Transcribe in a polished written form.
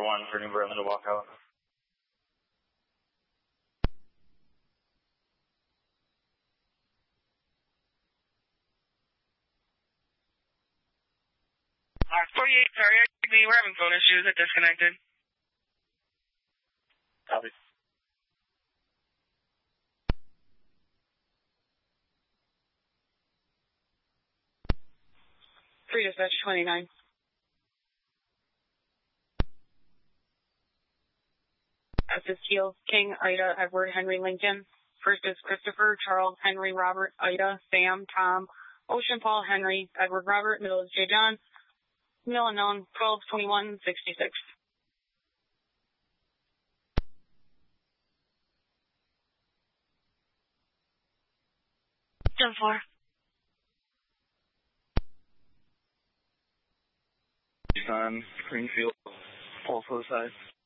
1 for New Berlin to walk out. Lock 48, sorry, we're having phone issues. It disconnected. Copy. 3-29. This is Teal, King, Ida, Edward, Henry, Lincoln. First is Christopher, Charles, Henry, Robert, Ida, Sam, Tom, Ocean, Paul, Henry, Edward, Robert. Middle is J. John. Middle unknown, 12-21-66. 10-4. On Greenfield, also side.